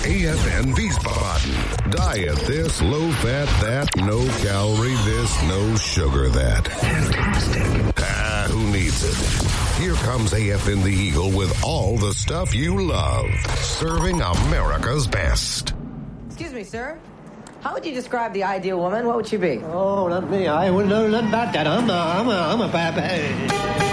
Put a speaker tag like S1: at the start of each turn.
S1: AFN Wiesbaden. Diet this, low fat that, no calorie this, no sugar that. Fantastic. Who needs it? Here comes AFN the Eagle with all the stuff you love. Serving America's best.
S2: Excuse me, sir. How would you describe the ideal woman? What would she be?
S3: Oh, not me. I wouldn't know nothing about that. I'm a papa.